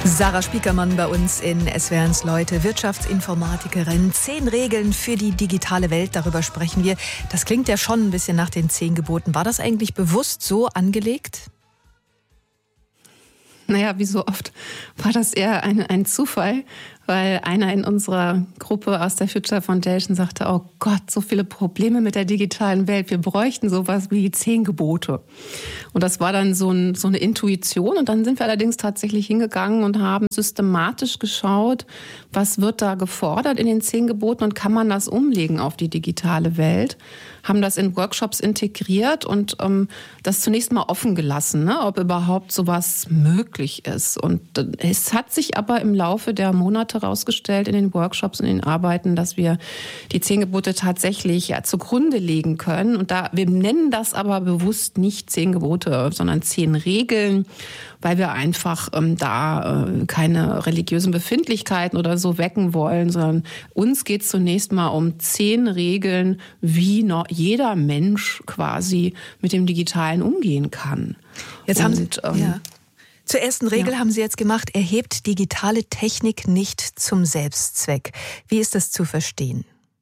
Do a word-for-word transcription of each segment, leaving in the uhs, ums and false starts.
Sarah Spiekermann bei uns in S W R eins Leute, Wirtschaftsinformatikerin. Zehn Regeln für die digitale Welt, darüber sprechen wir. Das klingt ja schon ein bisschen nach den zehn Geboten. War das eigentlich bewusst so angelegt? Naja, wie so oft war das eher ein, ein Zufall, weil einer in unserer Gruppe aus der Future Foundation sagte, oh Gott, so viele Probleme mit der digitalen Welt, wir bräuchten sowas wie zehn Gebote. Und das war dann so, ein, so eine Intuition. Und dann sind wir allerdings tatsächlich hingegangen und haben systematisch geschaut, was wird da gefordert in den zehn Geboten und kann man das umlegen auf die digitale Welt. Haben das in Workshops integriert und ähm, das zunächst mal offen gelassen, ne, ob überhaupt sowas möglich ist. Und es hat sich aber im Laufe der Monate herausgestellt in den Workshops und in den Arbeiten, dass wir die zehn Gebote tatsächlich ja, zugrunde legen können. Und da wir nennen das aber bewusst nicht zehn Gebote, sondern zehn Regeln, weil wir einfach ähm, da äh, keine religiösen Befindlichkeiten oder so wecken wollen, sondern uns geht es zunächst mal um zehn Regeln, wie noch jeder Mensch quasi mit dem Digitalen umgehen kann. Jetzt und, haben Sie, ähm, ja. Zur ersten Regel ja. haben Sie jetzt gemacht, erhebt digitale Technik nicht zum Selbstzweck. Wie ist das zu verstehen?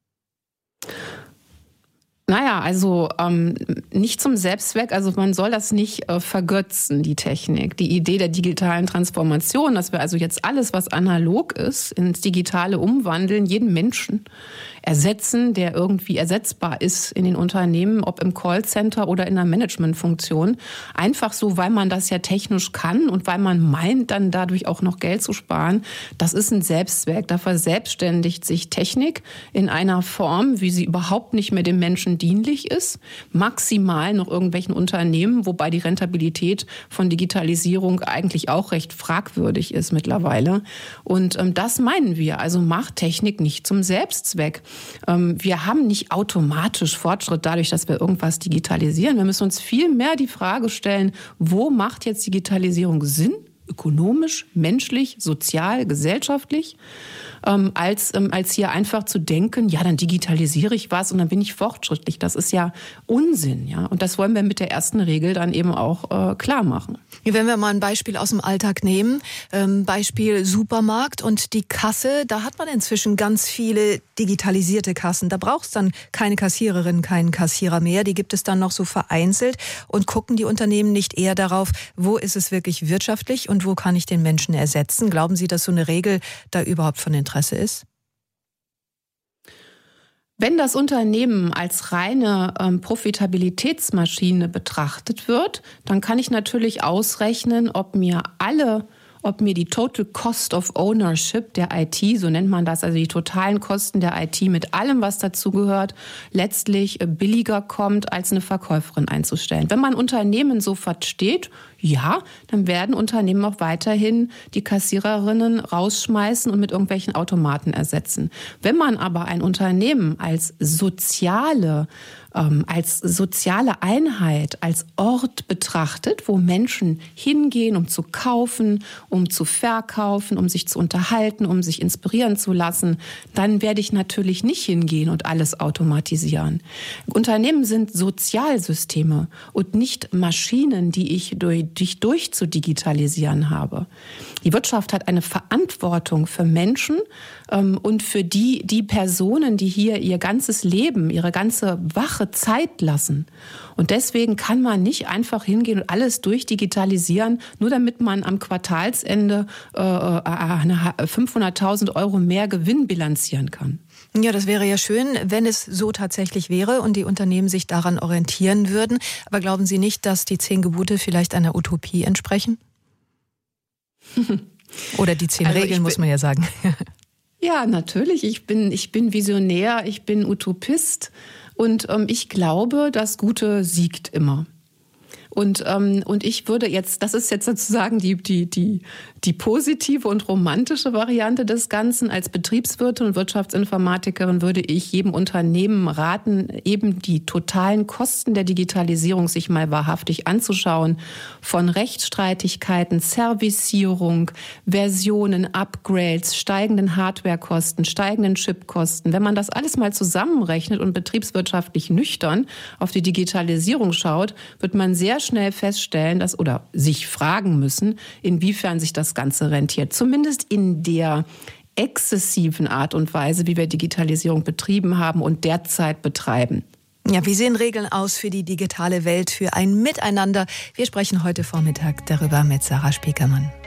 Naja, also ähm, nicht zum Selbstzweck, also man soll das nicht äh, vergötzen, die Technik. Die Idee der digitalen Transformation, dass wir also jetzt alles, was analog ist, ins Digitale umwandeln, jeden Menschen ersetzen, der irgendwie ersetzbar ist in den Unternehmen, ob im Callcenter oder in der Managementfunktion. Einfach so, weil man das ja technisch kann und weil man meint, dann dadurch auch noch Geld zu sparen. Das ist ein Selbstzweck. Da verselbstständigt sich Technik in einer Form, wie sie überhaupt nicht mehr dem Menschen dienlich ist. Maximal noch irgendwelchen Unternehmen, wobei die Rentabilität von Digitalisierung eigentlich auch recht fragwürdig ist mittlerweile. Und ähm, das meinen wir. Also macht Technik nicht zum Selbstzweck. Wir haben nicht automatisch Fortschritt dadurch, dass wir irgendwas digitalisieren. Wir müssen uns viel mehr die Frage stellen, wo macht jetzt Digitalisierung Sinn? Ökonomisch, menschlich, sozial, gesellschaftlich, ähm, als, ähm, als hier einfach zu denken, ja, dann digitalisiere ich was und dann bin ich fortschrittlich. Das ist ja Unsinn, ja. Und das wollen wir mit der ersten Regel dann eben auch äh, klar machen. Wenn wir mal ein Beispiel aus dem Alltag nehmen, ähm, Beispiel Supermarkt und die Kasse, da hat man inzwischen ganz viele digitalisierte Kassen. Da braucht es dann keine Kassiererin, keinen Kassierer mehr. Die gibt es dann noch so vereinzelt. Und gucken die Unternehmen nicht eher darauf, wo ist es wirklich wirtschaftlich und wo kann ich den Menschen ersetzen? Glauben Sie, dass so eine Regel da überhaupt von Interesse ist? Wenn das Unternehmen als reine ähm, Profitabilitätsmaschine betrachtet wird, dann kann ich natürlich ausrechnen, ob mir alle ob mir die Total Cost of Ownership der I T, so nennt man das, also die totalen Kosten der I T mit allem, was dazugehört, letztlich billiger kommt, als eine Verkäuferin einzustellen. Wenn man Unternehmen so versteht, ja, dann werden Unternehmen auch weiterhin die Kassiererinnen rausschmeißen und mit irgendwelchen Automaten ersetzen. Wenn man aber ein Unternehmen als soziale als soziale Einheit, als Ort betrachtet, wo Menschen hingehen, um zu kaufen, um zu verkaufen, um sich zu unterhalten, um sich inspirieren zu lassen, dann werde ich natürlich nicht hingehen und alles automatisieren. Unternehmen sind Sozialsysteme und nicht Maschinen, die ich durch, die ich durchzudigitalisieren habe. Die Wirtschaft hat eine Verantwortung für Menschen ähm, und für die, die Personen, die hier ihr ganzes Leben, ihre ganze wache Zeit lassen. Und deswegen kann man nicht einfach hingehen und alles durchdigitalisieren, nur damit man am Quartalsende äh, fünfhunderttausend Euro mehr Gewinn bilanzieren kann. Ja, das wäre ja schön, wenn es so tatsächlich wäre und die Unternehmen sich daran orientieren würden. Aber glauben Sie nicht, dass die zehn Gebote vielleicht einer Utopie entsprechen? Oder die zehn also Regeln, muss man ja sagen. Ja, natürlich. Ich bin, ich bin Visionär, ich bin Utopist und ähm, ich glaube, das Gute siegt immer. Und, ähm, und ich würde jetzt, das ist jetzt sozusagen die, die, die, die positive und romantische Variante des Ganzen. Als Betriebswirtin und Wirtschaftsinformatikerin würde ich jedem Unternehmen raten, eben die totalen Kosten der Digitalisierung sich mal wahrhaftig anzuschauen. Von Rechtsstreitigkeiten, Servicierung, Versionen, Upgrades, steigenden Hardwarekosten, steigenden Chipkosten. Wenn man das alles mal zusammenrechnet und betriebswirtschaftlich nüchtern auf die Digitalisierung schaut, wird man sehr schnell feststellen, dass oder sich fragen müssen, inwiefern sich das Ganze rentiert. Zumindest in der exzessiven Art und Weise, wie wir Digitalisierung betrieben haben und derzeit betreiben. Ja, wie sehen Regeln aus für die digitale Welt, für ein Miteinander? Wir sprechen heute Vormittag darüber mit Sarah Spiekermann.